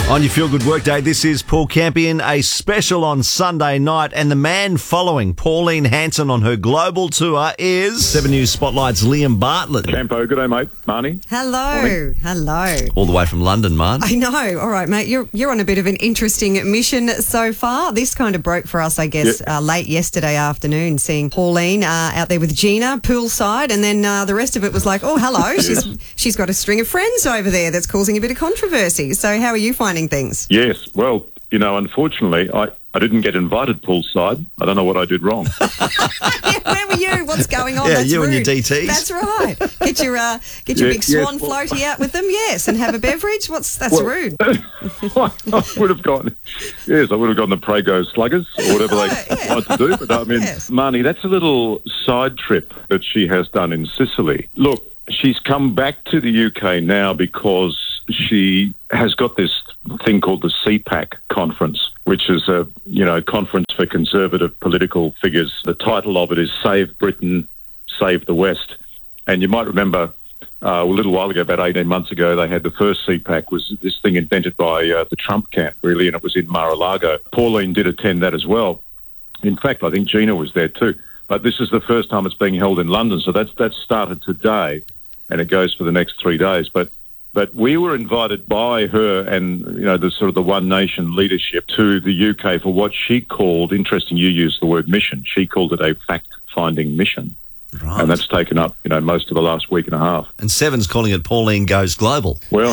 On your Feel Good Workday, this is Paul Campion, a special on Sunday night, and the man following Pauline Hanson on her global tour is 7 News Spotlight's Liam Bartlett. Campo, good day, mate. Marnie. Hello. Morning. Hello. All the way from London, Marn. I know. All right, mate. You're on a bit of an interesting mission so far. This kind of broke for us, I guess, late yesterday afternoon, seeing Pauline out there with Gina poolside, and then the rest of it was like, oh, hello. She's got a string of friends over there that's causing a bit of controversy. So how are you finding things? Yes, well, unfortunately, I didn't get invited poolside. I don't know what I did wrong. Where were you? What's going on? Yeah, That's you rude. and your DTs. That's right. Get your big swan floaty out with them, yes, and have a beverage. That's rude. I would have gone the Prego Sluggers or whatever they wanted to do. But I mean, Marnie, that's a little side trip that she has done in Sicily. Look, she's come back to the UK now because she has got this thing called the CPAC conference, which is a conference for conservative political figures. The title of it is Save Britain, Save the West. And you might remember a little while ago, about 18 months ago, they had the first CPAC, was this thing invented by the Trump camp, really, and it was in Mar-a-Lago. Pauline did attend that as well. In fact, I think Gina was there too. But this is the first time it's being held in London, so that's started today, and it goes for the next 3 days. But we were invited by her and, the One Nation leadership to the UK for what she called, interesting you used the word mission, she called it a fact-finding mission. Right. And that's taken up, most of the last week and a half. And Seven's calling it Pauline Goes Global. Well,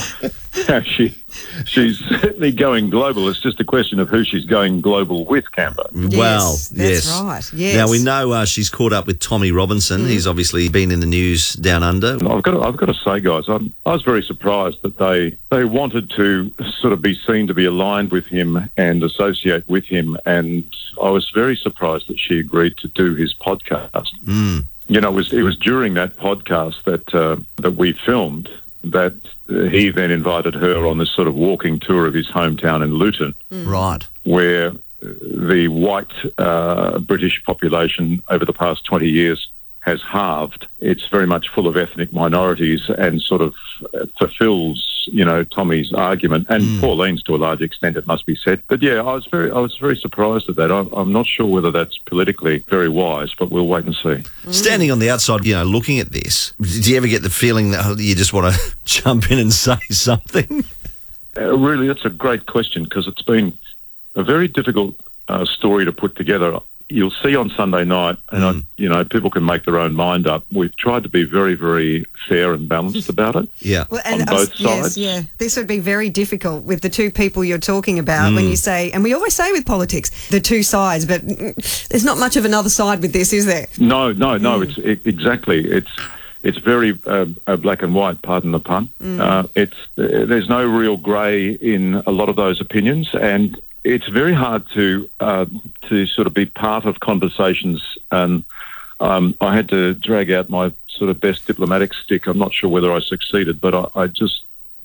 she's certainly going global. It's just a question of who she's going global with, Campo. Yes, that's right. Yes. Now, we know she's caught up with Tommy Robinson. He's obviously been in the news down under. I've got to say, guys, I was very surprised that they wanted to sort of be seen to be aligned with him and associate with him, and I was very surprised that she agreed to do his podcast. It was during that podcast that we filmed that he then invited her on this sort of walking tour of his hometown in Luton. Right. Where the white British population over the past 20 years has halved. It's very much full of ethnic minorities and sort of fulfills, Tommy's argument, and Pauline's to a large extent, it must be said. But yeah, I was very surprised at that. I'm not sure whether that's politically very wise, but we'll wait and see. Standing on the outside, looking at this, do you ever get the feeling that you just want to jump in and say something? Really, that's a great question, because it's been a very difficult story to put together. You'll see on Sunday night, and people can make their own mind up. We've tried to be very, very fair and balanced about it. Yeah, on both sides. Yes, this would be very difficult with the two people you're talking about when you say, and we always say with politics, the two sides, but there's not much of another side with this, is there? No. It's exactly. It's very black and white. Pardon the pun. There's no real grey in a lot of those opinions, and it's very hard to sort of be part of conversations, and I had to drag out my sort of best diplomatic stick. I'm not sure whether I succeeded, but I just,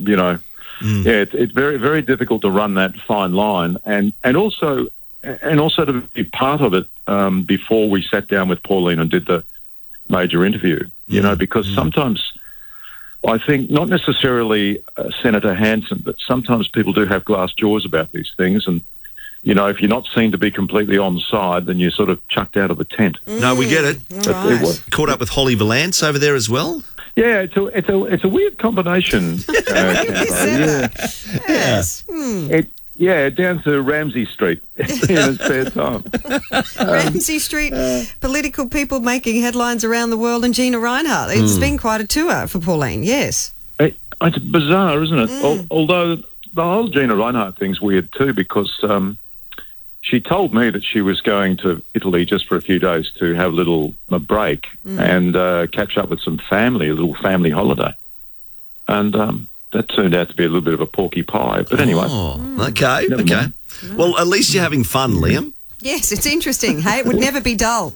it's very, very difficult to run that fine line, and also to be part of it before we sat down with Pauline and did the major interview. Because sometimes I think not necessarily Senator Hanson, but sometimes people do have glass jaws about these things, and if you're not seen to be completely on side, then you're sort of chucked out of the tent. No, we get it. Right. Caught up with Holly Valance over there as well. Yeah, it's a weird combination. Yes. Down to Ramsay Street in a spare time. Ramsay Street, political people making headlines around the world, and Gina Rinehart. It's been quite a tour for Pauline, yes. It's bizarre, isn't it? Although the whole Gina Rinehart thing's weird too, because she told me that she was going to Italy just for a few days to have a break and catch up with some family, a little family holiday. And that turned out to be a little bit of a porky pie. But anyway. Oh, okay. Well, at least you're having fun, Liam. Yes, it's interesting. Hey, it would never be dull.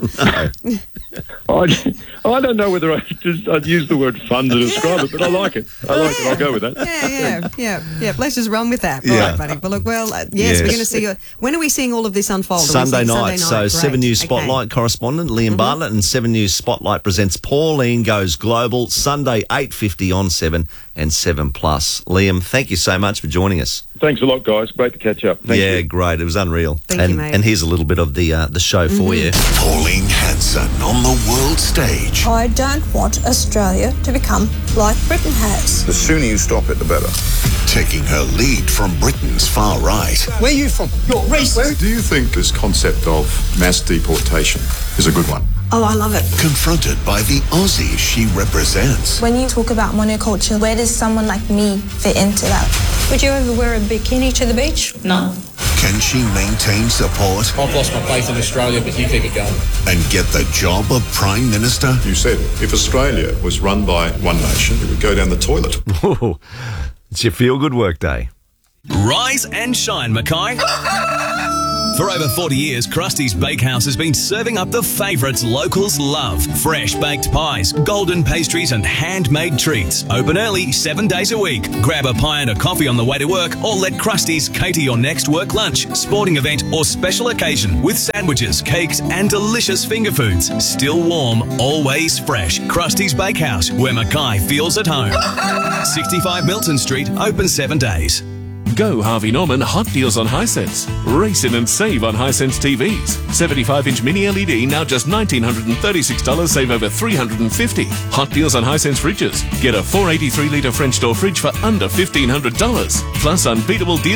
I don't know whether I'd use the word fun to describe it, but I like it. I'll go with that. Yeah. Let's just run with that. Yeah. Right, buddy. Well, look, yes, we're going to see. When are we seeing all of this unfold? Sunday night. So Great. 7 News Spotlight correspondent Liam Bartlett and 7 News Spotlight presents Pauline Goes Global, Sunday 8:50 on 7 and 7 Plus. Liam, thank you so much for joining us. Thanks a lot, guys. Great to catch up. Thank you. Great. It was unreal. Thank you, mate. And here's a little bit of the show for you. Pauline Hanson on the world stage. I don't want Australia to become like Britain has. The sooner you stop it, the better. Taking her lead from Britain's far right. Where are you from? You're racist. Do you think this concept of mass deportation is a good one? Oh, I love it. Confronted by the Aussie she represents. When you talk about monoculture, where does someone like me fit into that? Would you ever wear a bikini to the beach? No. Can she maintain support I've lost my faith in Australia, but you keep it going. and get the job of Prime Minister? You said if Australia was run by one nation, it would go down the toilet. Ooh, it's your feel-good work day. Rise and shine, Mackay. For over 40 years, Krusty's Bakehouse has been serving up the favourites locals love. Fresh baked pies, golden pastries and handmade treats. Open early 7 days a week. Grab a pie and a coffee on the way to work or let Krusty's cater your next work lunch, sporting event or special occasion with sandwiches, cakes and delicious finger foods. Still warm, always fresh. Krusty's Bakehouse, where Mackay feels at home. 65 Milton Street, open 7 days. Go Harvey Norman hot deals on Hisense. Race in and save on Hisense TVs. 75-inch mini LED now just $1,936, save over $350. Hot deals on Hisense fridges. Get a 483-litre French door fridge for under $1,500. Plus unbeatable deals